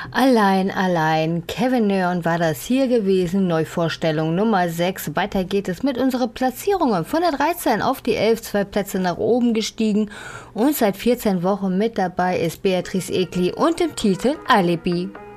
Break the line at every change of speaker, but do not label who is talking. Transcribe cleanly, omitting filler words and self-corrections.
Allein. Kevin Leon war das hier gewesen. Neuvorstellung Nummer 6. Weiter geht es mit unseren Platzierungen. Von der 13 auf die 11, 2 Plätze nach oben gestiegen. Und seit 14 Wochen mit dabei ist Beatrice Egli und dem Titel Alibi.